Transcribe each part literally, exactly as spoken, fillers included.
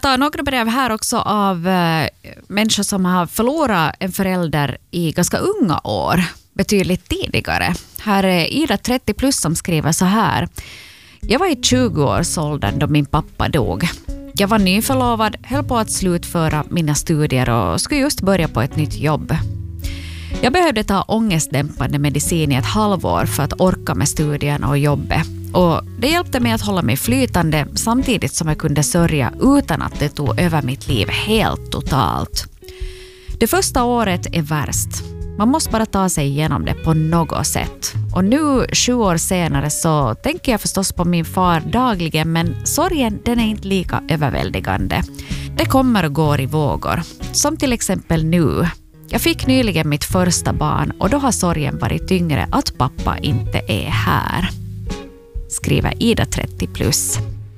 ta några brev här också av äh, människor som har förlorat en förälder i ganska unga år, betydligt tidigare. Här är Ida trettio plus som skriver så här. Jag var i tjugo-årsåldern då min pappa dog. Jag var nyförlovad, höll på att slutföra mina studier och skulle just börja på ett nytt jobb. Jag behövde ta ångestdämpande medicin i ett halvår för att orka med studierna och jobbet. Och det hjälpte mig att hålla mig flytande samtidigt som jag kunde sörja utan att det tog över mitt liv helt totalt. Det första året är värst. Man måste bara ta sig igenom det på något sätt. Och nu, sju år senare, så tänker jag förstås på min far dagligen, men sorgen den är inte lika överväldigande. Det kommer och går i vågor. Som till exempel nu. Jag fick nyligen mitt första barn och då har sorgen varit tyngre att pappa inte är här. Skriver Ida trettio plus.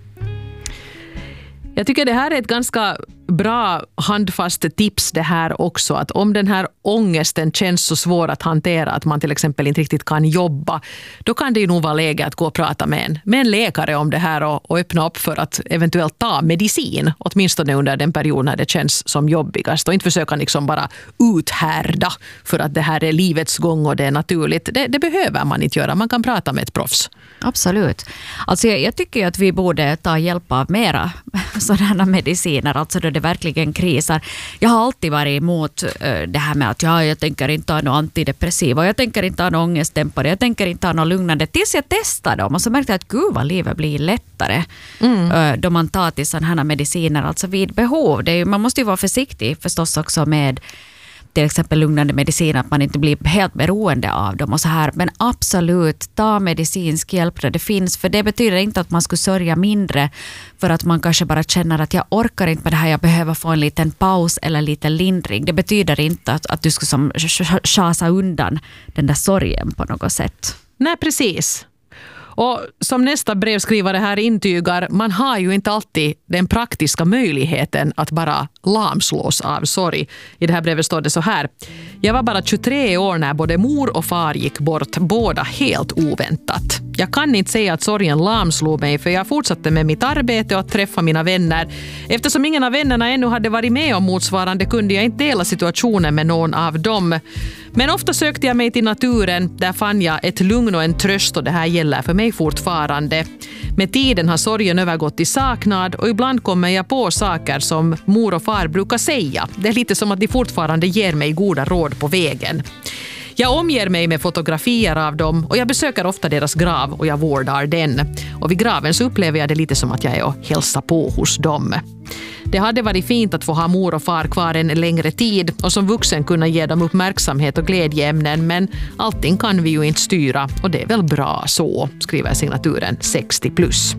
Jag tycker det här är ett ganska bra handfast tips det här också. Att om den här ångesten känns så svår att hantera att man till exempel inte riktigt kan jobba, då kan det ju nog vara läge att gå och prata med en, med en läkare om det här och, och öppna upp för att eventuellt ta medicin, åtminstone under den period när det känns som jobbigast. Och inte försöka liksom bara uthärda för att det här är livets gång och det är naturligt. Det, det behöver man inte göra. Man kan prata med ett proffs. Absolut. Alltså jag, jag tycker att vi borde ta hjälp av mera sådana mediciner, alltså då det verkligen krisar. Jag har alltid varit emot uh, det här med att ja, jag tänker inte ha något antidepressiva, jag tänker inte ha något ångestdämpare, jag tänker inte ha något lugnande, tills jag testar dem och så märkte jag att gud vad livet blir lättare mm. uh, då man tar till sådana här mediciner, alltså vid behov. Det är ju, man måste ju vara försiktig förstås också med till exempel lugnande medicin, att man inte blir helt beroende av dem och så här. Men absolut, ta medicinsk hjälp där det finns. För det betyder inte att man skulle sörja mindre för att man kanske bara känner att jag orkar inte med det här, jag behöver få en liten paus eller lite lindring. Det betyder inte att, att du ska som chasa undan den där sorgen på något sätt. Nej, precis. Och som nästa brevskrivare här intygar, man har ju inte alltid den praktiska möjligheten att bara lamslås av sorg. I det här brevet står det så här. Jag var bara tjugotre år när både mor och far gick bort, båda helt oväntat. Jag kan inte säga att sorgen lamslog mig, för jag fortsatte med mitt arbete och att träffa mina vänner. Eftersom ingen av vännerna ännu hade varit med om motsvarande kunde jag inte dela situationen med någon av dem. Men ofta sökte jag mig till naturen, där fann jag ett lugn och en tröst, och det här gäller för mig fortfarande. Med tiden har sorgen övergått i saknad och ibland kommer jag på saker som mor och far brukar säga. Det är lite som att de fortfarande ger mig goda råd på vägen. Jag omger mig med fotografier av dem och jag besöker ofta deras grav och jag vårdar den. Och vid graven så upplever jag det lite som att jag är och hälsar på hos dem. Det hade varit fint att få ha mor och far kvar en längre tid och som vuxen kunna ge dem uppmärksamhet och glädjeämnen, men allting kan vi ju inte styra och det är väl bra så, skriver signaturen sextio plus.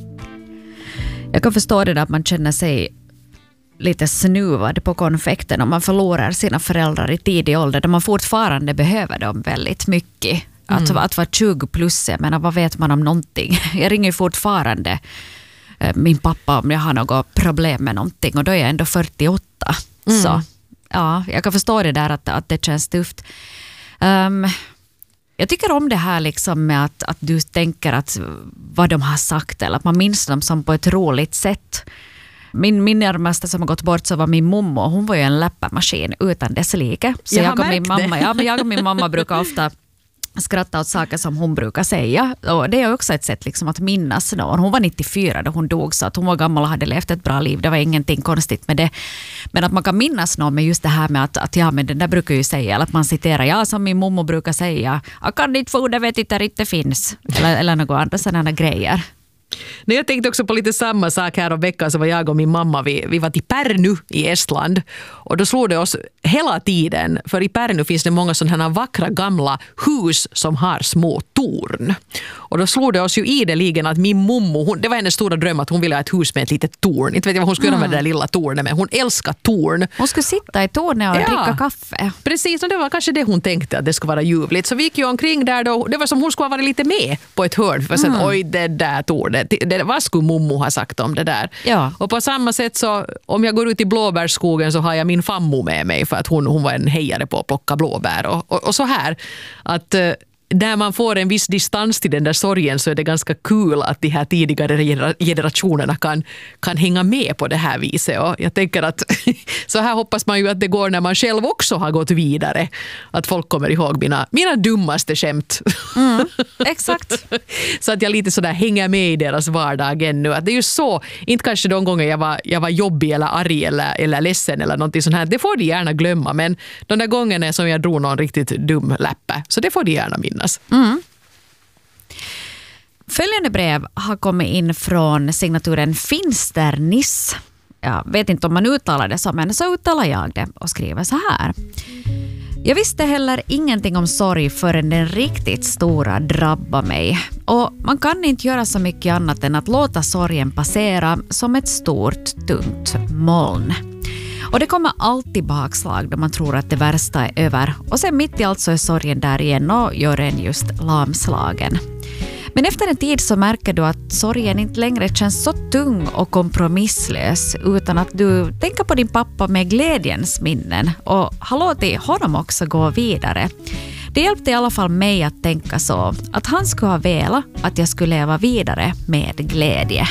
Jag kan förstå det där att man känner sig lite snuvad på konfekten om man förlorar sina föräldrar i tidig ålder där man fortfarande behöver dem väldigt mycket. Mm. Att, att vara tjugo plus, jag menar, vad vet man om någonting? Jag ringer fortfarande min pappa om jag har något problem med någonting och då är jag ändå fyrtioåtta. Mm. Så ja, jag kan förstå det där att, att det känns tufft. Um, jag tycker om det här liksom med att, att du tänker att vad de har sagt eller att man minns dem som på ett roligt sätt. Min, min närmaste som har gått bort så var min mamma. Hon var ju en läpparmaskin utan dess like. Så jag, jag och min mamma, ja, men jag och min mamma brukar ofta skratta åt saker som hon brukar säga. Och det är också ett sätt liksom att minnas någon. Hon var nittiofyra då hon dog, så att hon var gammal och hade levt ett bra liv. Det var ingenting konstigt med det. Men att man kan minnas någon med just det här med att, att ja, men den där brukar ju säga, eller att man citerar, ja, som min mamma brukar säga, jag kan inte få det, vet inte, det inte finns. Eller, eller något andra sådana grejer. Nej, jag tänkte också på lite samma sak här om veckan, så var jag och min mamma, vi, vi var till Pärnu i Estland och då slog det oss hela tiden, för i Pärnu finns det många sådana här vackra gamla hus som har små torn. Och då slog det oss ju ideligen att min mommo, hon, det var hennes stora dröm att hon ville ha ett hus med ett litet torn. Inte vet jag vad hon skulle göra med det där lilla tornet, men hon älskar torn. Hon skulle sitta i tornet och ja, dricka kaffe. Precis, och det var kanske det hon tänkte, att det skulle vara ljuvligt. Så vi gick ju omkring där då, det var som hon skulle ha varit lite med på ett hörn för att säga, mm. oj, det där tornet. Det, vad skulle mommo ha sagt om det där? Ja. Och på samma sätt så, om jag går ut i blåbärsskogen så har jag min fammo med mig för att hon, hon var en hejare på att plocka blåbär och, och, och så här. Att när man får en viss distans till den där sorgen så är det ganska kul att de här tidigare generationerna kan, kan hänga med på det här viset. Och jag tänker att så här hoppas man ju att det går när man själv också har gått vidare. Att folk kommer ihåg mina, mina dummaste skämt. Mm, exakt. Så att jag lite sådär hänger med i deras vardag ännu. Att det är ju så, inte kanske de gånger jag var, jag var jobbig eller arg eller, eller ledsen eller någonting sånt här. Det får de gärna glömma, men de där gångerna som jag drog någon riktigt dum läppe, så det får de gärna minnas. Mm. Följande brev har kommit in från signaturen Finsterniss. Jag vet inte om man uttalar det så, men så uttalar jag det och skriver så här. Jag visste heller ingenting om sorg förrän den riktigt stora drabbar mig. Och man kan inte göra så mycket annat än att låta sorgen passera som ett stort, tungt moln. Och det kommer alltid bakslag då man tror att det värsta är över. Och sen mitt i allt så är sorgen där igen och gör en just lamslagen. Men efter en tid så märker du att sorgen inte längre känns så tung och kompromisslös, utan att du tänker på din pappa med glädjens minnen och har låtit honom också gå vidare. Det hjälpte i alla fall mig att tänka så, att han skulle ha velat att jag skulle leva vidare med glädje.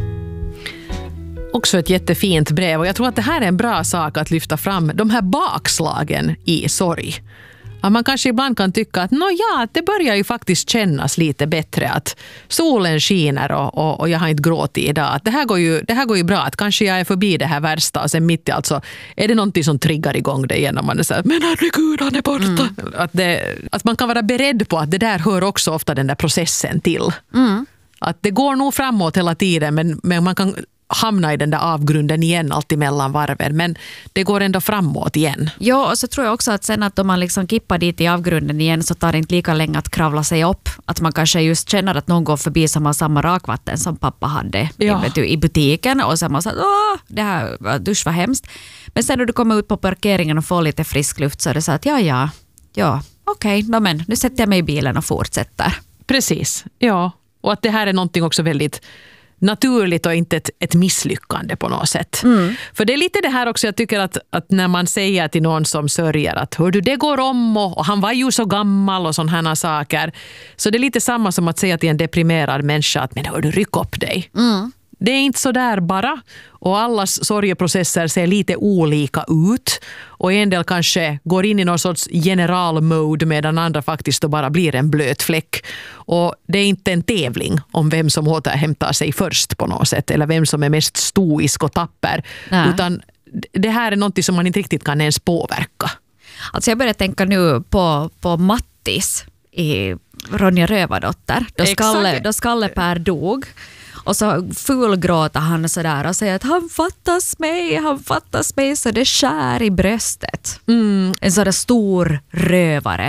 Också ett jättefint brev, och jag tror att det här är en bra sak att lyfta fram, de här bakslagen i sorg. Att man kanske ibland kan tycka att no ja, det börjar ju faktiskt kännas lite bättre, att solen skiner och, och, och jag har inte gråtit idag. Att det, här går ju, det här går ju bra, att kanske jag är förbi det här värsta och sen mitt i allt så är det någonting som triggar igång det igen och man är så här, men herregud, han är borta. Mm. Att, det, att man kan vara beredd på att det där hör också ofta den där processen till. Mm. Att det går nog framåt hela tiden, men, men man kan hamna i den där avgrunden igen alltid mellan varven, men det går ändå framåt igen. Ja, och så tror jag också att sen att om man liksom kippar dit i avgrunden igen så tar det inte lika länge att kravla sig upp. Att man kanske just känner att någon går förbi som har samma rakvatten som pappa hade ja. i, i butiken och sen man säger åh, det här dusch var hemskt. Men sen när du kommer ut på parkeringen och får lite frisk luft så är det så att ja, ja, ja, okej, okay, no, men nu sätter jag mig i bilen och fortsätter. Precis, ja. Och att det här är någonting också väldigt naturligt och inte ett, ett misslyckande på något sätt. Mm. För det är lite det här också, jag tycker att, att när man säger till någon som sörjer att hör du, det går om och, och han var ju så gammal och sådana här saker. Så det är lite samma som att säga till en deprimerad människa att men hör du, ryck upp dig. Mm. Det är inte så där bara, och allas sorgeprocesser ser lite olika ut och en del kanske går in i någon sorts generalmode medan andra faktiskt då bara blir en blöt fläck. Och det är inte en tävling om vem som återhämtar sig först på något sätt eller vem som är mest stoisk och tapper. Nej. Utan det här är något som man inte riktigt kan ens påverka. Alltså jag börjar tänka nu på, på Mattis i Ronja Rövardotter. Då Skalle, då Skalle Per dog. Och så fulgråter han sådär och säger att han fattas mig, han fattas mig så det skär i bröstet. Mm. En sån där stor rövare.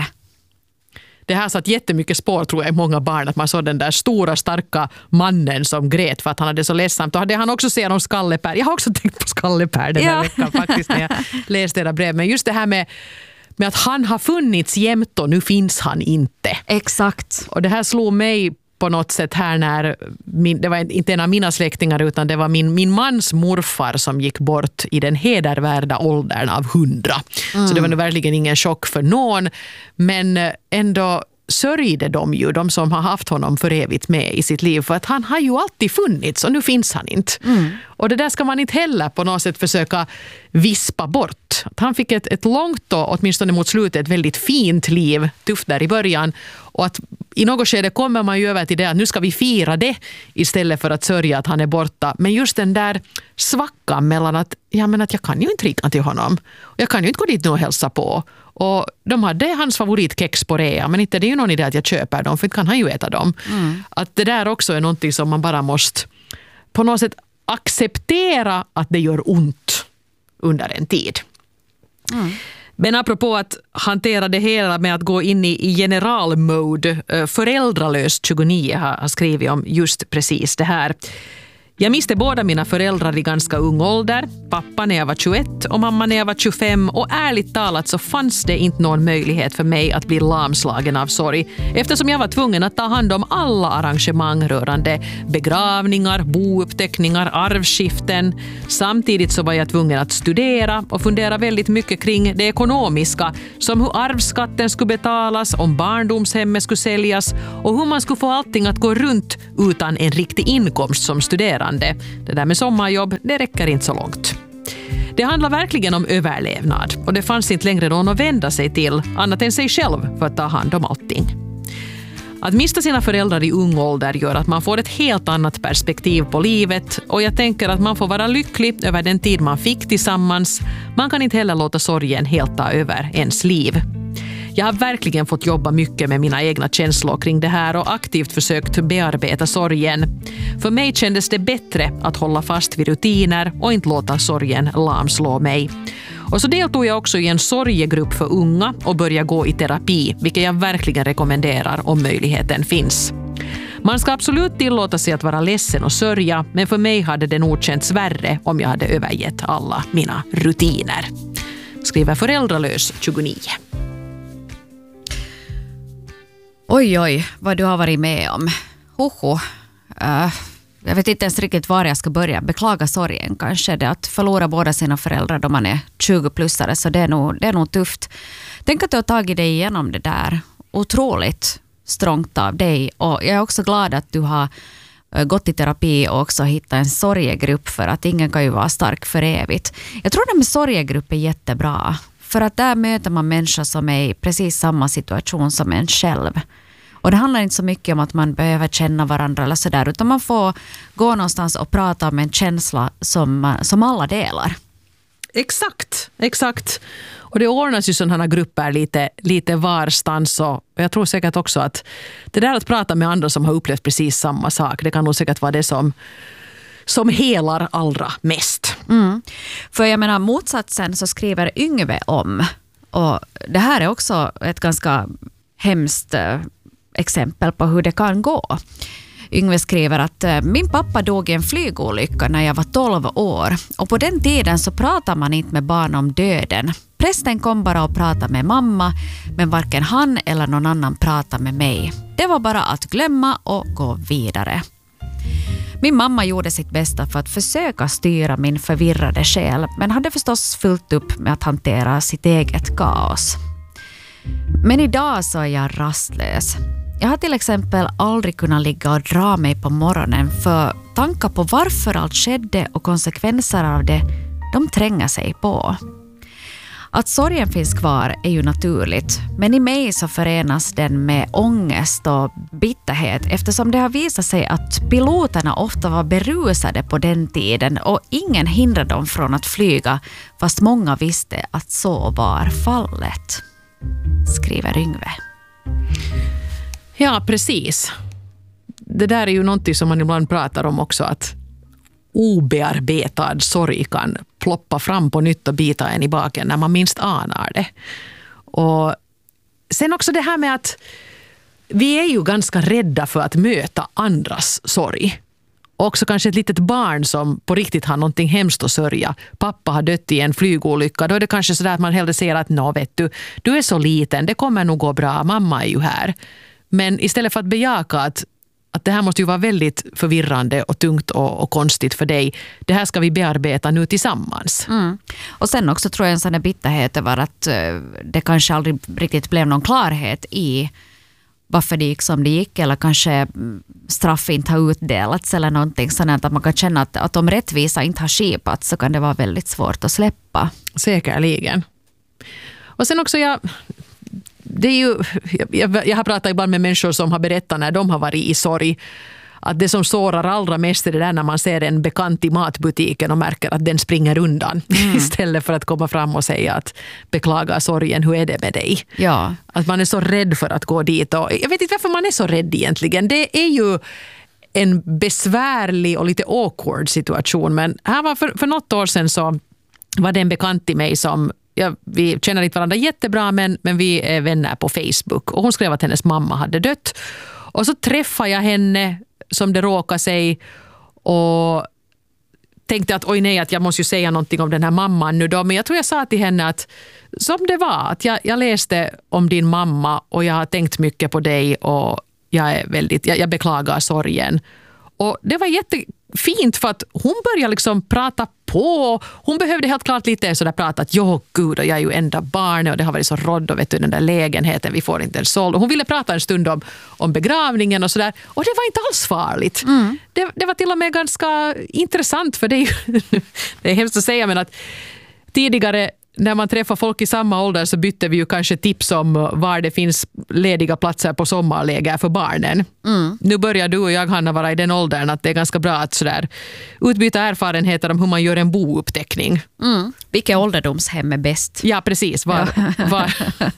Det här satt jättemycket spår tror jag i många barn, att man såg den där stora starka mannen som grät för att han hade så ledsamt. Och hade han också sett om Skalle Per. Jag har också tänkt på Skalle Per den här ja. veckan faktiskt när jag läste era brev. Men just det här med med att han har funnits jämt och nu finns han inte. Exakt. Och det här slog mig på något sätt här när min, det var inte en av mina släktingar utan det var min, min mans morfar som gick bort i den hedervärda åldern av hundra. Mm. Så det var nog verkligen ingen chock för någon, men ändå sörjde de ju, de som har haft honom för evigt med i sitt liv, för att han har ju alltid funnits och nu finns han inte. Mm. Och det där ska man inte heller på något sätt försöka vispa bort. Att han fick ett, ett långt och åtminstone mot slutet ett väldigt fint liv, tufft där i början, och att i något skede kommer man ju över till det att nu ska vi fira det istället för att sörja att han är borta. Men just den där svackan mellan att, ja, men att jag kan ju inte ringa till honom. Jag kan ju inte gå dit och hälsa på. Och de hade hans favoritkex på rea, men inte det är ju någon idé att jag köper dem, för inte kan han ju äta dem. Mm. Att det där också är någonting som man bara måste på något sätt acceptera att det gör ont under en tid. Mm. Men apropå att hantera det hela med att gå in i generalmode, föräldralöst tjugonio har skrivit om just precis det här. Jag miste båda mina föräldrar i ganska ung ålder, pappa när jag var tjugoett och mamma när jag var tjugofem, och ärligt talat så fanns det inte någon möjlighet för mig att bli lamslagen av sorg eftersom jag var tvungen att ta hand om alla arrangemang rörande begravningar, bouppteckningar, arvskiften. Samtidigt så var jag tvungen att studera och fundera väldigt mycket kring det ekonomiska, som hur arvsskatten skulle betalas, om barndomshemmet skulle säljas och hur man skulle få allting att gå runt utan en riktig inkomst som studerande. Det där med sommarjobb, det räcker inte så långt. Det handlar verkligen om överlevnad och det fanns inte längre någon att vända sig till annat än sig själv för att ta hand om allting. Att mista sina föräldrar i ung ålder gör att man får ett helt annat perspektiv på livet, och jag tänker att man får vara lycklig över den tid man fick tillsammans. Man kan inte heller låta sorgen helt ta över ens liv. Jag har verkligen fått jobba mycket med mina egna känslor kring det här och aktivt försökt bearbeta sorgen. För mig kändes det bättre att hålla fast vid rutiner och inte låta sorgen lamslå mig. Och så deltog jag också i en sorgegrupp för unga och började gå i terapi, vilket jag verkligen rekommenderar om möjligheten finns. Man ska absolut tillåta sig att vara ledsen och sörja, men för mig hade det nog känts värre om jag hade övergett alla mina rutiner. Skriver föräldralös tjugonio. Oj, oj, vad du har varit med om. Hoho. Uh, jag vet inte ens riktigt var jag ska börja. Beklaga sorgen kanske. Det att förlora båda sina föräldrar då man är tjugo-plussare, så det är, nog, det är nog tufft. Tänk att du har tagit dig igenom det där. Otroligt strångt av dig. Och jag är också glad att du har gått i terapi och också hittat en sorgegrupp, för att ingen kan ju vara stark för evigt. Jag tror att med sorgegrupp är jättebra. För att där möter man människor som är i precis samma situation som en själv. Och det handlar inte så mycket om att man behöver känna varandra eller sådär, utan man får gå någonstans och prata om en känsla som, som alla delar. Exakt, exakt. Och det ordnas ju sådana här grupper lite, lite varstans, och jag tror säkert också att det där att prata med andra som har upplevt precis samma sak, det kan nog säkert vara det som som helar allra mest. Mm. För jag menar, motsatsen så skriver Yngve om, och det här är också ett ganska hemskt eh, exempel på hur det kan gå. Yngve skriver att eh, min pappa dog i en flygolycka när jag var tolv år, och på den tiden så pratar man inte med barn om döden. Prästen kom bara och pratade med mamma, men varken han eller någon annan pratade med mig. Det var bara att glömma och gå vidare. Min mamma gjorde sitt bästa för att försöka styra min förvirrade själ, men hade förstås fullt upp med att hantera sitt eget kaos. Men idag så är jag rastlös. Jag har till exempel aldrig kunnat ligga och dra mig på morgonen, för tankar på varför allt skedde och konsekvenser av det, de tränger sig på. Att sorgen finns kvar är ju naturligt, men i mig så förenas den med ångest och bitterhet, eftersom det har visat sig att piloterna ofta var berusade på den tiden och ingen hindrade dem från att flyga, fast många visste att så var fallet. Skriver Yngve. Ja, precis. Det där är ju någonting som man ibland pratar om också, att obearbetad sorg kan ploppa fram på nytt och bita en i baken när man minst anar det. Och sen också det här med att vi är ju ganska rädda för att möta andras sorg. Och också kanske ett litet barn som på riktigt har någonting hemskt att sörja. Pappa har dött i en flygolycka. Då är det kanske så där att man hellre säger att nå vet du, du är så liten, det kommer nog gå bra, mamma är ju här. Men istället för att bejaka att att det här måste ju vara väldigt förvirrande och tungt och, och konstigt för dig. Det här ska vi bearbeta nu tillsammans. Mm. Och sen också tror jag en sån här bitterhet över att uh, det kanske aldrig riktigt blev någon klarhet i varför det gick som det gick, eller kanske straff inte har utdelats eller någonting sådant, att man kan känna att, att om rättvisa inte har skipats så kan det vara väldigt svårt att släppa. Säkerligen. Och sen också jag... Det är ju, jag, jag har pratat ibland med människor som har berättat när de har varit i sorg, att det som sårar allra mest är det där när man ser en bekant i matbutiken och märker att den springer undan mm. istället för att komma fram och säga att beklaga sorgen, hur är det med dig? Ja. Att man är så rädd för att gå dit, och jag vet inte varför man är så rädd egentligen. Det är ju en besvärlig och lite awkward situation, men här var för, för något år sedan så var det en bekant till mig som Ja, vi känner inte varandra jättebra, men, men vi är vänner på Facebook. Och hon skrev att hennes mamma hade dött. Och så träffade jag henne som det råkade sig. Och tänkte att oj nej, att jag måste ju säga någonting om den här mamman nu då. Men jag tror jag sa till henne att som det var, att jag, jag läste om din mamma och jag har tänkt mycket på dig och jag är väldigt, jag, jag beklagar sorgen. Och det var jättefint för att hon började liksom prata på. Hon behövde helt klart lite sådär prata att jo gud, och jag är ju enda barn och det har varit så rådd och vet du, den där lägenheten, vi får inte en såld. Hon ville prata en stund om, om begravningen och sådär. Och det var inte alls farligt. Mm. Det, det var till och med ganska intressant för det är ju, det är hemskt att säga, men att tidigare när man träffar folk i samma ålder så bytte vi ju kanske tips om var det finns lediga platser på sommarläger för barnen. Mm. Nu börjar du och jag, Hanna, vara i den åldern att det är ganska bra att sådär utbyta erfarenheter om hur man gör en bouppteckning. Mm. Vilka ålderdomshem är bäst? Ja, precis. Var, ja. var,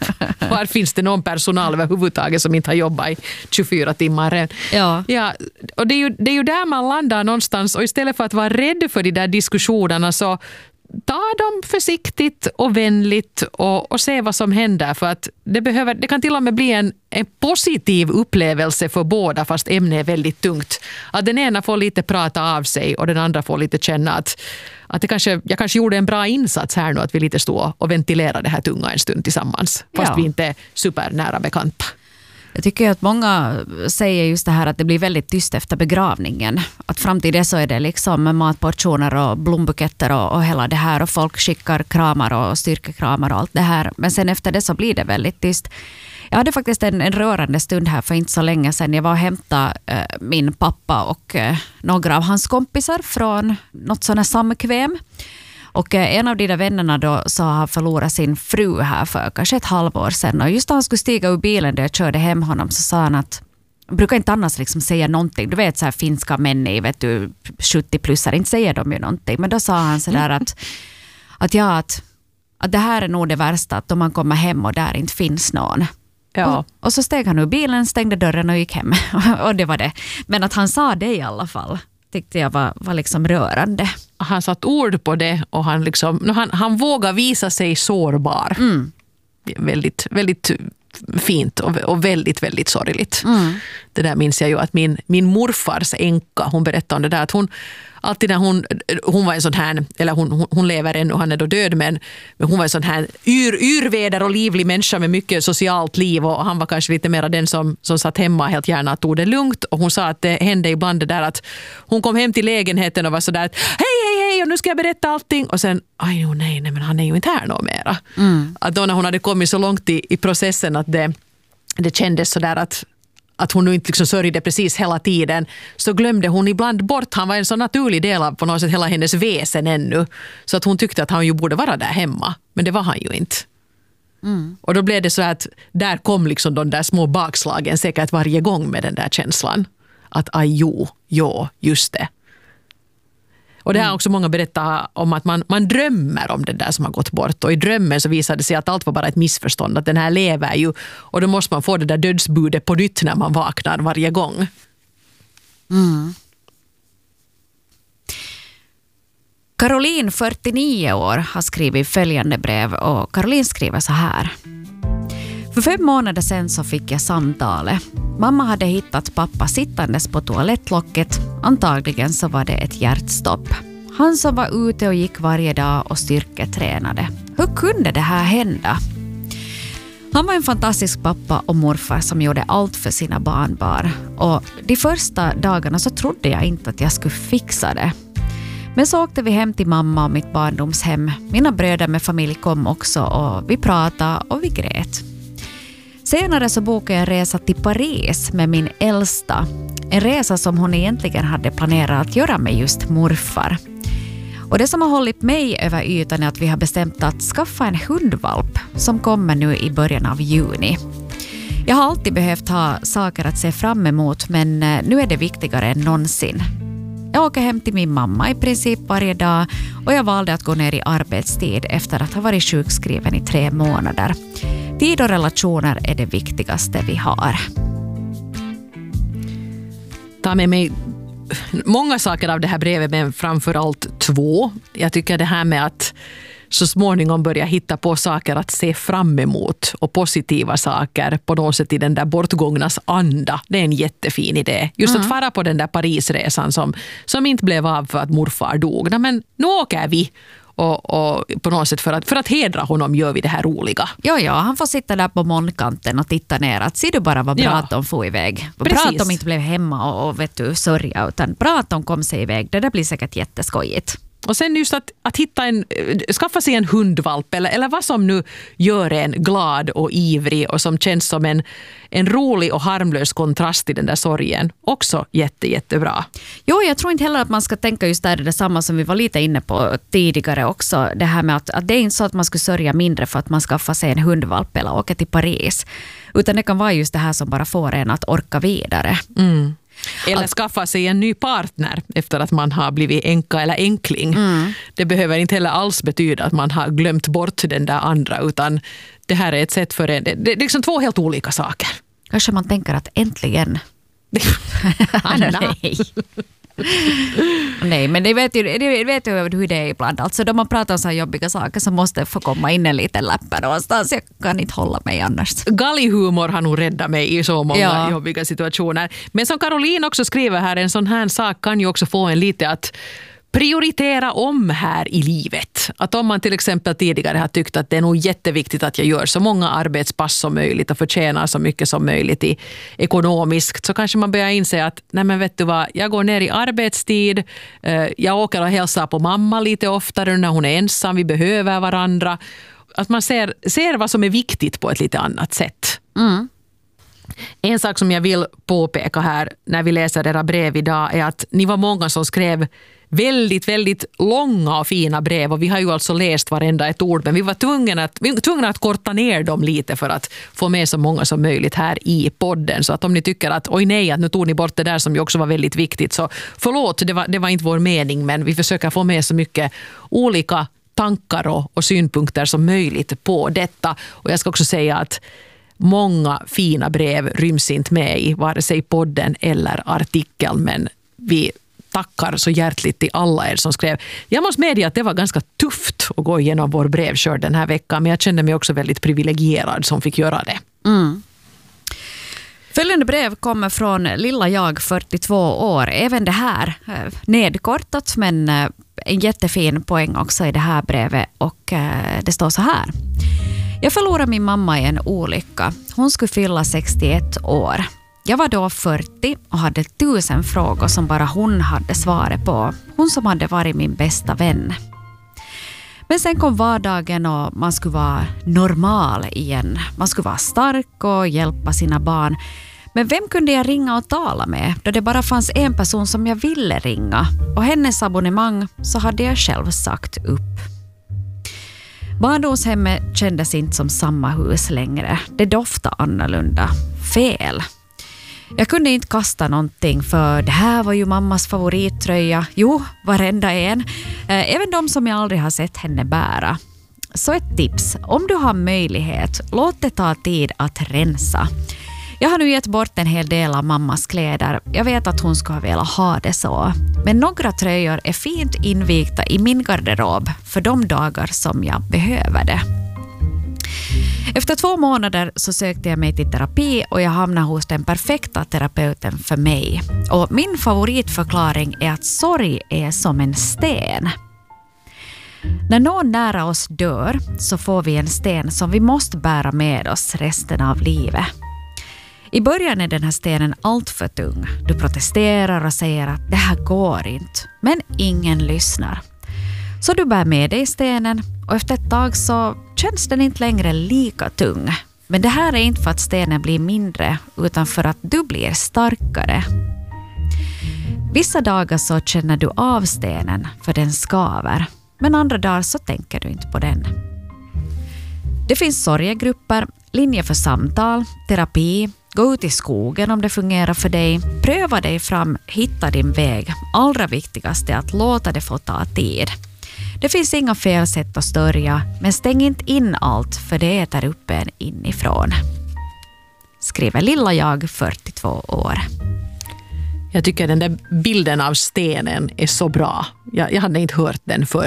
var finns det någon personal överhuvudtaget som inte har jobbat i tjugofyra timmar än? Ja. Ja, och det är, ju, det är ju där man landar någonstans, och istället för att vara rädd för de där diskussionerna så ta dem försiktigt och vänligt och, och se vad som händer, för att det, behöver, det kan till och med bli en, en positiv upplevelse för båda fast ämnet är väldigt tungt. Att den ena får lite prata av sig och den andra får lite känna att, att det kanske, jag kanske gjorde en bra insats här nu, att vi lite står och ventilerar det här tunga en stund tillsammans fast ja. vi inte är supernära bekanta. Jag tycker att många säger just det här att det blir väldigt tyst efter begravningen. Att fram till det så är det liksom matportioner och blombuketter och, och hela det här. Och folk skickar kramar och styrkekramar och allt det här. Men sen efter det så blir det väldigt tyst. Jag hade faktiskt en, en rörande stund här för inte så länge sedan. Jag var och hämtade äh, min pappa och äh, några av hans kompisar från något sådant samkväm. Och en av de där vännerna då så har förlorat sin fru här för kanske ett halvår sedan. Och just när han skulle stiga ur bilen där jag körde hem honom så sa han att jag brukar inte annars liksom säga någonting. Du vet så här finska män i vet du, sjuttio-plussare, inte säger de ju någonting. Men då sa han så där att, att, ja, att, att det här är nog det värsta, att om man kommer hem och där inte finns någon. Ja. Och, och så steg han ur bilen, stängde dörren och gick hem. Och det var det. Men att han sa det i alla fall tyckte jag var, var liksom rörande. Han satt ord på det och han, liksom, han, han vågar visa sig sårbar. Mm. Väldigt, väldigt fint och, och väldigt, väldigt sorgligt. Mm. Det där minns jag ju att min, min morfars änka, hon berättade om det där att hon alltid när hon, hon var en sån här, eller hon, hon, hon lever än och han är då död, men, men hon var en sån här yr, yrväder och livlig människa med mycket socialt liv, och han var kanske lite mer den som, som satt hemma helt gärna och tog det lugnt, och hon sa att det hände ibland det där att hon kom hem till lägenheten och var sådär att hej, hej, hej, och nu ska jag berätta allting, och sen, aj jo, nej, nej, men han är ju inte här någon mera. Mm. Att då när hon hade kommit så långt i, i processen att det, det kändes sådär att att hon nu inte liksom sörjde precis hela tiden, så glömde hon ibland bort. Han var en så naturlig del av på något sätt hela hennes väsen ännu. Så att hon tyckte att han ju borde vara där hemma. Men det var han ju inte. Mm. Och då blev det så att där kom liksom de där små bakslagen säkert varje gång med den där känslan. Att aj jo, jo, just det. Och det har också många berättat om att man, man drömmer om det där som har gått bort. Och i drömmen så visade det sig att allt var bara ett missförstånd. Att den här lever ju. Och då måste man få det där dödsbudet på nytt när man vaknar varje gång. Mm. Caroline, fyrtionio år, har skrivit följande brev. Och Caroline skriver så här. För fem månader sedan så fick jag samtalet. Mamma hade hittat pappa sittandes på toalettlocket. Antagligen så var det ett hjärtstopp. Han som var ute och gick varje dag och styrketränade. Hur kunde det här hända? Han var en fantastisk pappa och morfar som gjorde allt för sina barnbarn. Och de första dagarna så trodde jag inte att jag skulle fixa det. Men så åkte vi hem till mamma och mitt barndomshem. Mina bröder med familj kom också och vi pratade och vi grät. Senare så bokade jag en resa till Paris med min äldsta. En resa som hon egentligen hade planerat att göra med just morfar. Och det som har hållit mig över ytan är att vi har bestämt att skaffa en hundvalp som kommer nu i början av juni. Jag har alltid behövt ha saker att se fram emot, men nu är det viktigare än någonsin. Jag åker hem till min mamma i princip varje dag och jag valde att gå ner i arbetstid efter att ha varit sjukskriven i tre månader. Tid och relationer är det viktigaste vi har. Ta med mig många saker av det här brevet, men framförallt två. Jag tycker det här med att så småningom börja hitta på saker att se fram emot och positiva saker på något sätt i den där bortgångnas anda. Det är en jättefin idé. Just mm. att fara på den där Parisresan som, som inte blev av för att morfar dog. Nej, men nu åker vi. Och, och på något sätt för att, för att hedra honom gör vi det här roliga. Ja, ja, han får sitta där på molnkanten och titta ner. Att ser du bara vad bra ja. att de får iväg. Bra att de inte blev hemma och, och vet du, sörja, utan bra att de kom sig iväg. Det där blir säkert jätteskojigt. Och sen just att, att hitta en, skaffa sig en hundvalp eller, eller vad som nu gör en glad och ivrig och som känns som en, en rolig och harmlös kontrast till den där sorgen. Också jätte, jättebra. Jo, jag tror inte heller att man ska tänka just där det samma som vi var lite inne på tidigare också. Det här med att, att det är inte så att man skulle sörja mindre för att man skaffar sig en hundvalp eller åker till Paris. Utan det kan vara just det här som bara får en att orka vidare. Mm. Eller skaffa sig en ny partner efter att man har blivit enka eller enkling. Mm. Det behöver inte heller alls betyda att man har glömt bort den där andra, utan det här är ett sätt för en. Det, det är liksom två helt olika saker. Kanske man tänker att äntligen. Anna. Nej. Nej, men det vet ju, det vet ju hur det är ibland. Alltså då man pratar om så här jobbiga saker så måste få komma in en liten läppar någonstans. Jag kan inte hålla mig annars. Galghumor har nog räddat mig i så många ja. jobbiga situationer. Men som Caroline också skriver här, en sån här sak kan ju också få en lite att prioritera om här i livet. Att om man till exempel tidigare har tyckt att det är nog jätteviktigt att jag gör så många arbetspass som möjligt och förtjänar så mycket som möjligt i ekonomiskt, så kanske man börjar inse att nej men vet du vad, jag går ner i arbetstid, jag åker och hälsar på mamma lite oftare när hon är ensam, vi behöver varandra. Att man ser, ser vad som är viktigt på ett lite annat sätt. Mm. En sak som jag vill påpeka här när vi läser era brev idag är att ni var många som skrev väldigt, väldigt långa och fina brev, och vi har ju alltså läst varenda ett ord, men vi var tvungna att, vi var tvungna att korta ner dem lite för att få med så många som möjligt här i podden. Så att om ni tycker att oj nej, att nu tog ni bort det där som ju också var väldigt viktigt, så förlåt, det var, det var inte vår mening, men vi försöker få med så mycket olika tankar och, och synpunkter som möjligt på detta. Och jag ska också säga att många fina brev ryms inte med i vare sig podden eller artikeln, men vi tackar så hjärtligt till alla er som skrev. Jag måste medge att det var ganska tufft att gå igenom vår brevskörd den här veckan, men jag kände mig också väldigt privilegierad som fick göra det. Mm. Följande brev kommer från lilla jag, fyrtiotvå år. Även det här nedkortat, men en jättefin poäng också i det här brevet, och det står så här. Jag förlorade min mamma i en olycka. Hon skulle fylla sextioett år. Jag var då fyrtio och hade tusen frågor som bara hon hade svaret på. Hon som hade varit min bästa vän. Men sen kom vardagen och man skulle vara normal igen. Man skulle vara stark och hjälpa sina barn. Men vem kunde jag ringa och tala med då det bara fanns en person som jag ville ringa? Och hennes abonnemang så hade jag själv sagt upp. Barndomshemmet kändes inte som samma hus längre. Det doftade annorlunda. Fel. Jag kunde inte kasta någonting, för det här var ju mammas favorittröja. Jo, varenda en. Även de som jag aldrig har sett henne bära. Så ett tips. Om du har möjlighet, låt det ta tid att rensa. Jag har nu gett bort en hel del av mammas kläder. Jag vet att hon skulle ha velat ha det så. Men några tröjor är fint invikta i min garderob för de dagar som jag behöver det. Efter två månader så sökte jag mig till terapi och jag hamnade hos den perfekta terapeuten för mig. Och min favoritförklaring är att sorg är som en sten. När någon nära oss dör så får vi en sten som vi måste bära med oss resten av livet. I början är den här stenen allt för tung. Du protesterar och säger att det här går inte. Men ingen lyssnar. Så du bär med dig stenen och efter ett tag så känns den inte längre lika tung. Men det här är inte för att stenen blir mindre utan för att du blir starkare. Vissa dagar så känner du av stenen för den skaver. Men andra dagar så tänker du inte på den. Det finns sorgegrupper, linjer för samtal, terapi. Gå ut i skogen om det fungerar för dig. Pröva dig fram, hitta din väg. Allra viktigast är att låta det få ta tid. Det finns inga fel sätt att sörja, men stäng inte in allt för det äter upp en inifrån. Skriver lilla jag, fyrtiotvå år. Jag tycker den där bilden av stenen är så bra. Jag, jag hade inte hört den förr.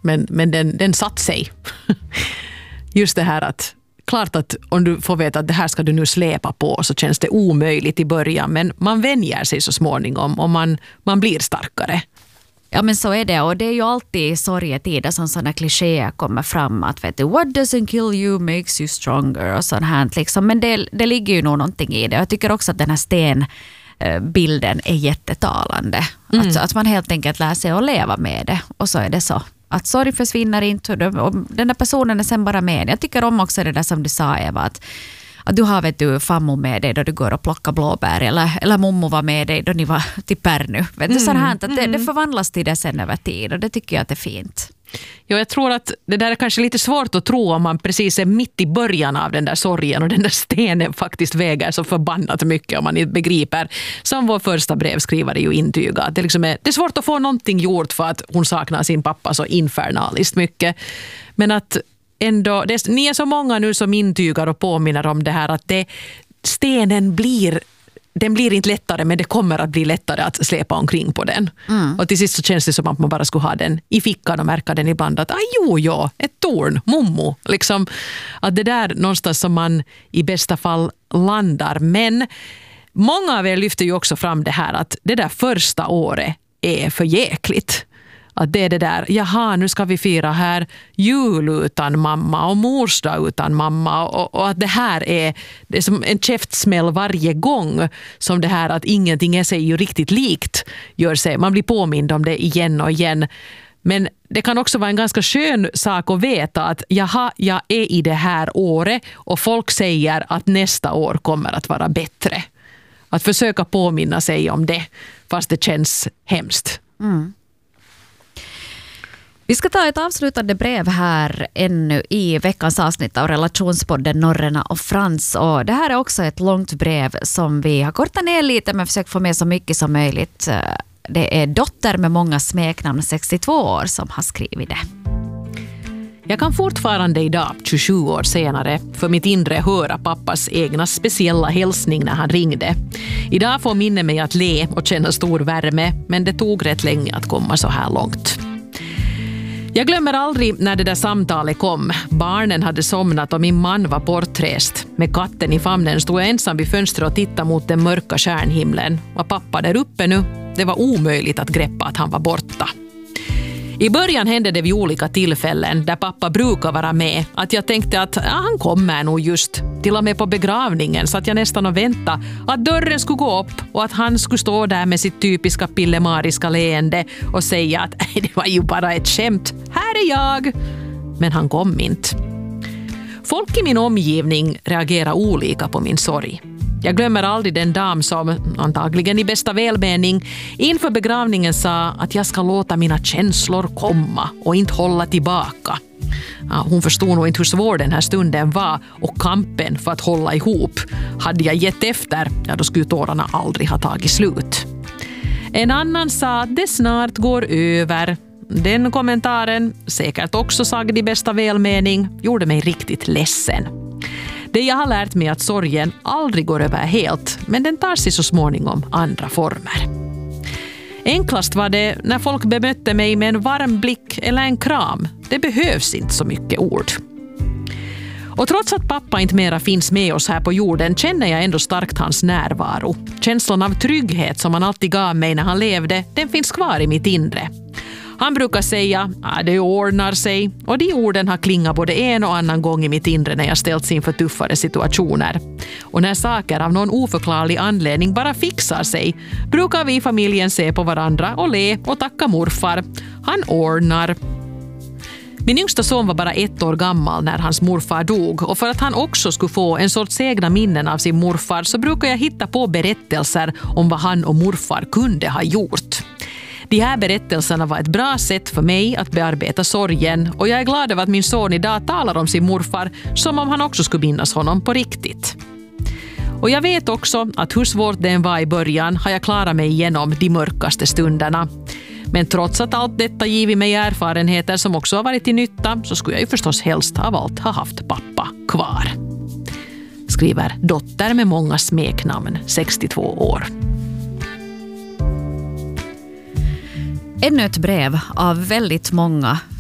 men, men den, den satt sig. Just det här att klart att om du får veta att det här ska du nu släpa på så känns det omöjligt i början, men man vänjer sig så småningom och man, man blir starkare. Ja, men så är det, och det är ju alltid sorgetider som sådana klichéer kommer fram att vet du, what doesn't kill you makes you stronger och sånt här liksom. Men det, det ligger ju nog någonting i det. Jag tycker också att den här stenbilden är jättetalande. Mm. Att, att man helt enkelt lär sig att leva med det, och så är det så. Att sorg försvinner inte och den där personen är sen bara med. Jag tycker om också det där som du sa, Eva, att, att du har vet du, fammo med dig då du går och plockar blåbär, eller, eller mommo var med dig då ni var till Pärnu. Vet du, mm, så här, att det, det förvandlas till det sen över tid, och det tycker jag att det är fint. Ja, jag tror att det där är kanske lite svårt att tro om man precis är mitt i början av den där sorgen och den där stenen faktiskt väger så förbannat mycket om man inte begriper. Som vår första brevskrivare ju intygar. Det, liksom är, det är svårt att få någonting gjort för att hon saknar sin pappa så infernaliskt mycket. Men att ändå, det, ni är så många nu som intygar och påminner om det här att det, stenen blir den blir inte lättare, men det kommer att bli lättare att släpa omkring på den. Mm. Och till sist så känns det som att man bara skulle ha den i fickan och märka den ibland att ah, jo, ja, ett torn, mommo. Liksom, att det där någonstans som man i bästa fall landar. Men många av er lyfter ju också fram det här att det där första året är för jäkligt. Att det är det där, jaha, nu ska vi fira här jul utan mamma och morsdag utan mamma, och, och att det här är, det är som en käftsmäll varje gång som det här att ingenting är sig ju riktigt likt gör sig. Man blir påmind om det igen och igen. Men det kan också vara en ganska skön sak att veta att jaha, jag är i det här året och folk säger att nästa år kommer att vara bättre. Att försöka påminna sig om det fast det känns hemskt. Mm. Vi ska ta ett avslutande brev här ännu i veckans avsnitt av relationspodden Norrena och Frans. Och det här är också ett långt brev som vi har kortat ner lite men försökt få med så mycket som möjligt. Det är dotter med många smeknamn, sextiotvå år, som har skrivit det. Jag kan fortfarande idag, tjugosju år senare, för mitt inre höra pappas egna speciella hälsning när han ringde. Idag får minne mig att le och känna stor värme, men det tog rätt länge att komma så här långt. Jag glömmer aldrig när det där samtalet kom. Barnen hade somnat och min man var bortrest. Med katten i famnen stod jag ensam vid fönstret och tittade mot den mörka stjärnhimlen. Var pappa där uppe nu? Det var omöjligt att greppa att han var borta. I början hände det vid olika tillfällen där pappa brukar vara med att jag tänkte att ja, han kommer nog just till och med på begravningen, så att jag nästan och väntade att dörren skulle gå upp och att han skulle stå där med sitt typiska pillemariska leende och säga att det var ju bara ett skämt, här är jag. Men han kom inte. Folk i min omgivning reagerar olika på min sorg. Jag glömmer aldrig den dam som, antagligen i bästa välmening, inför begravningen sa att jag ska låta mina känslor komma och inte hålla tillbaka. Ja, hon förstod nog inte hur svår den här stunden var och kampen för att hålla ihop. Hade jag gett efter, ja, då skulle tårarna aldrig ha tagit slut. En annan sa att det snart går över. Den kommentaren, säkert också sagd i bästa välmening, gjorde mig riktigt ledsen. Det jag har lärt mig att sorgen aldrig går över helt, men den tar sig så småningom andra former. Enklast var det när folk bemötte mig med en varm blick eller en kram. Det behövs inte så mycket ord. Och trots att pappa inte mera finns med oss här på jorden känner jag ändå starkt hans närvaro. Känslan av trygghet som han alltid gav mig när han levde, den finns kvar i mitt inre. Han brukar säga att det ordnar sig, och de orden har klingat både en och annan gång i mitt inre när jag ställts inför tuffare situationer. Och när saker av någon oförklarlig anledning bara fixar sig brukar vi i familjen se på varandra och le och tacka morfar. Han ordnar. Min yngsta son var bara ett år gammal när hans morfar dog, och för att han också skulle få en sorts egna minnen av sin morfar så brukar jag hitta på berättelser om vad han och morfar kunde ha gjort. De här berättelserna var ett bra sätt för mig att bearbeta sorgen, och jag är glad över att min son idag talar om sin morfar som om han också skulle minnas honom på riktigt. Och jag vet också att hur svårt det än var i början har jag klarat mig igenom de mörkaste stunderna. Men trots att allt detta givit mig erfarenheter som också har varit till nytta, så skulle jag ju förstås helst av allt ha haft pappa kvar. Skriver dotter med många smeknamn, sextiotvå år. Ännu ett brev av väldigt många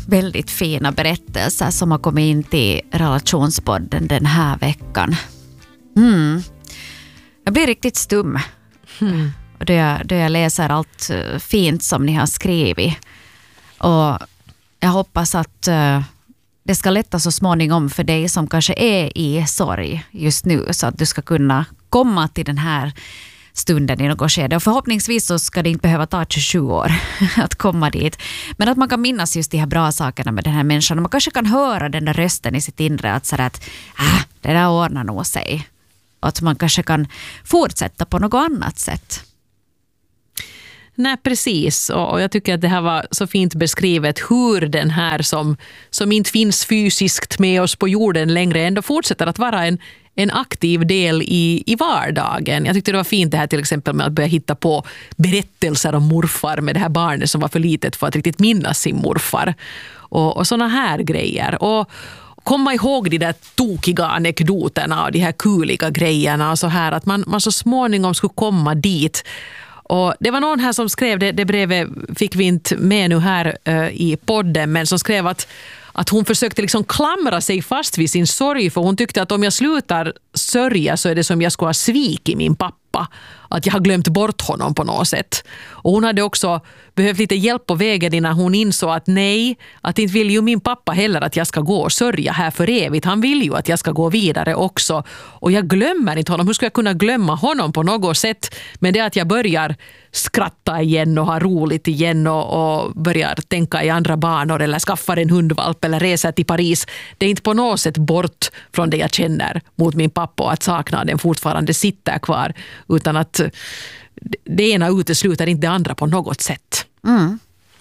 väldigt fina berättelser som har kommit in till Relationspodden den här veckan. Mm. Jag blir riktigt stum. Mm. Då jag, då jag läser allt fint som ni har skrivit. Och jag hoppas att uh, det ska lätta så småningom för dig som kanske är i sorg just nu, så att du ska kunna komma till den här stunden i något skede. Och förhoppningsvis så ska det inte behöva ta tjugosju år att komma dit. Men att man kan minnas just de här bra sakerna med den här människan. Och man kanske kan höra den där rösten i sitt inre att, så att äh, det där ordnar nog sig. Och att man kanske kan fortsätta på något annat sätt. Nej, precis. Och jag tycker att det här var så fint beskrivet hur den här som, som inte finns fysiskt med oss på jorden längre ändå fortsätter att vara en, en aktiv del i, i vardagen. Jag tyckte det var fint det här till exempel med att börja hitta på berättelser om morfar med det här barnet som var för litet för att riktigt minnas sin morfar. Och, och såna här grejer. Och komma ihåg de där tokiga anekdoterna och de här kuliga grejerna och så här, att man, man så småningom skulle komma dit. Och det var någon här som skrev, det, det brevet fick vi inte med nu här uh, i podden, men som skrev att, att hon försökte liksom klamra sig fast vid sin sorg, för hon tyckte att om jag slutar sörja så är det som jag skulle ha svikit min pappa. Att jag har glömt bort honom på något sätt. Och hon hade också behövt lite hjälp på vägen innan hon insåg att nej, att inte vill ju min pappa heller att jag ska gå och sörja här för evigt. Han vill ju att jag ska gå vidare också. Och jag glömmer inte honom. Hur ska jag kunna glömma honom på något sätt? Men det är att jag börjar skratta igen och ha roligt igen och, och börjar tänka i andra banor eller skaffar en hundvalp eller reser till Paris. Det är inte på något sätt bort från det jag känner mot min pappa och att saknaden fortfarande sitter kvar, utan att det ena utesluter inte det andra på något sätt. Mm.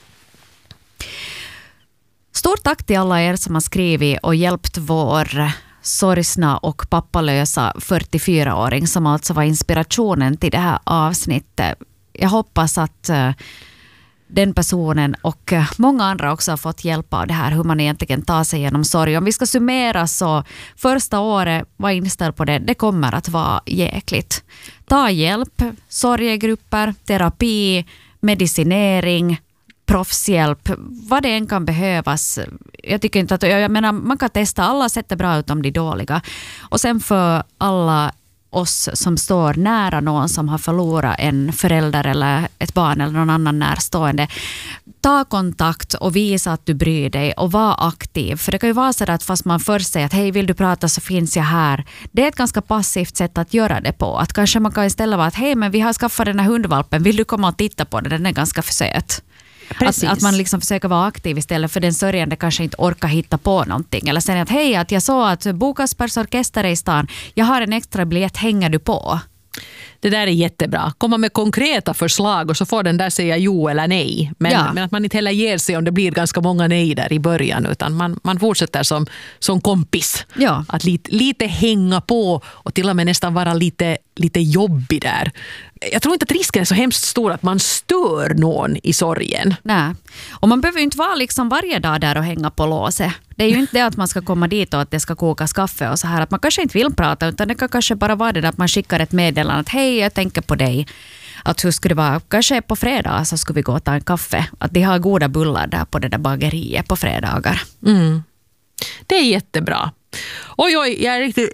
Stort tack till alla er som har skrivit och hjälpt vår sorgsna och pappalösa fyrtiofyraåring som alltså var inspirationen till det här avsnittet. Jag hoppas att uh, den personen och uh, många andra också har fått hjälp av det här, hur man egentligen tar sig igenom sorg. Om vi ska summera så första året var inställd på det, det kommer att vara jäkligt. Ta hjälp, sorgegrupper, terapi, medicinering, proffshjälp, vad det än kan behövas. Jag tycker inte att, jag menar, man kan testa, alla sätt är bra utom de dåliga. Och sen för alla oss som står nära någon som har förlorat en förälder eller ett barn eller någon annan närstående, ta kontakt och visa att du bryr dig och var aktiv. För det kan ju vara så att fast man först säger att hej, vill du prata så finns jag här. Det är ett ganska passivt sätt att göra det på. Att kanske man kan istället vara att hej, men vi har skaffat den här hundvalpen, vill du komma och titta på den? Den är ganska för söt. Att, att man liksom försöker vara aktiv istället för den sörjande kanske inte orkar hitta på någonting. Eller säga att hej, att jag såg att Bo Kaspers orkester är i stan. Jag har en extra biljett, hänger du på? Det där är jättebra. Komma med konkreta förslag och så får den där säga jo eller nej. Men, ja. men att man inte heller ger sig om det blir ganska många nej där i början, utan man, man fortsätter som, som kompis. Ja. Att lite, lite hänga på och till och med nästan vara lite, lite jobbig där. Jag tror inte att risken är så hemskt stor att man stör någon i sorgen. Nej. Och man behöver ju inte vara liksom varje dag där och hänga på låset. Det är ju inte det att man ska komma dit och att det ska kokas kaffe och så här. Att man kanske inte vill prata, utan det kan kanske bara vara det att man skickar ett meddelande att hej, jag tänker på dig. Att hur skulle det vara? Kanske på fredag så ska vi gå och ta en kaffe. Att de har goda bullar där på det där bageriet på fredagar. Mm. Det är jättebra. Oj, oj, jag är riktigt...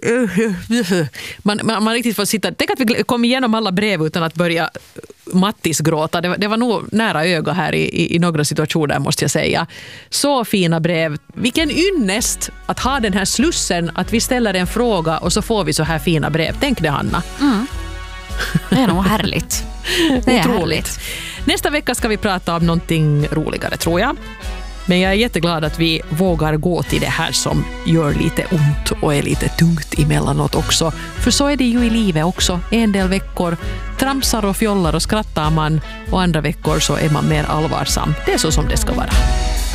Man, man, man riktigt får sitta... Tänk att vi kom igenom alla brev utan att börja Mattis gråta. Det var, det var nog nära öga här i, i, i några situationer, måste jag säga. Så fina brev. Vilken ynnest att ha den här slussen, att vi ställer en fråga och så får vi så här fina brev. Tänk det, Hanna. Mm. Det är nog härligt. Det är otroligt. Härligt. Nästa vecka ska vi prata om någonting roligare, tror jag. Men jag är jätteglad att vi vågar gå till det här som gör lite ont och är lite tungt emellanåt också. För så är det ju i livet också. En del veckor tramsar och fjollar och skrattar man, och andra veckor så är man mer allvarsam. Det är så som det ska vara.